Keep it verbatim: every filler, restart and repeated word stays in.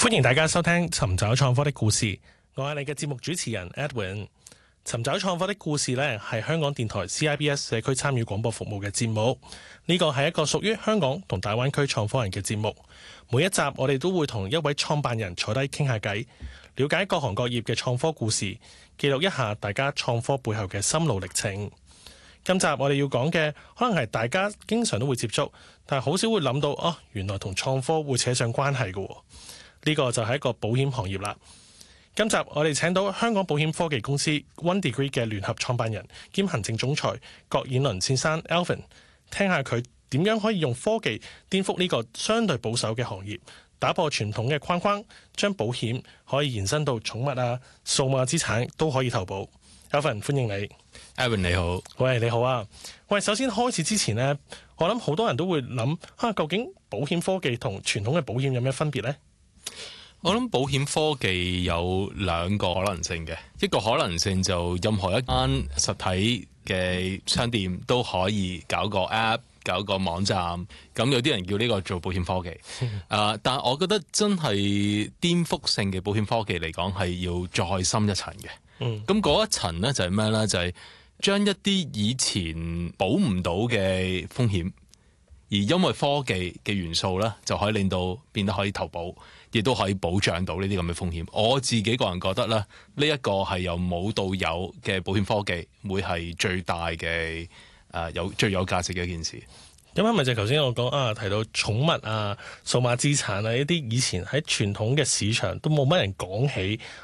歡迎大家收聽尋找創科的故事，我係你嘅節目主持人 Edwin。尋找創科的故事呢，係香港電台 C I B S 社區參與廣播服務嘅節目。呢個係一個屬於香港同大灣區創科人嘅節目。每一集我哋都會同一位創辦人坐低傾下偈，了解各行各業嘅創科故事，記錄一下大家創科背後嘅心路歷程。今集我哋要講嘅可能係大家經常都會接觸，但係好少會諗到哦，原來同創科會扯上關係嘅。呢個就係一個保險行業啦。今集我哋請到香港保險科技公司 One Degree 嘅聯合創辦人兼行政總裁郭彥麟先生 Alvin， 聽下佢點樣可以用科技顛覆呢個相對保守嘅行業，打破傳統嘅框框，將保險可以延伸到寵物啊、數碼資產都可以投保。Alvin， 歡迎你。 Aaron 你好。 喂，你好啊。喂，首先開始之前呢，我諗好多人都會諗啊，究竟保險科技同傳統嘅保險有咩分別呢？ 我諗保險科技有兩個可能性嘅，一個可能性就任何一間實體嘅商店都可以搞個 app， 搞個網站，咁有啲人叫呢個做保險科技。uh, 但係我覺得真係顛覆性嘅保險科技嚟講係要再深一層嘅。咁嗰、嗯、一層呢，就係咩呢？就係、是、將一啲以前保唔到嘅風險，而因為科技嘅元素呢，就可以令到變得可以投保，亦都可以保障到呢啲咁嘅風險。我自己個人覺得咧，呢、這、一個係由冇到有嘅保險科技，會係最大嘅誒、呃、有最有價值嘅一件事。 咁係咪就頭先我講啊，提到寵物啊、數碼資產啊，一啲以前喺傳統嘅市場都冇乜人講起，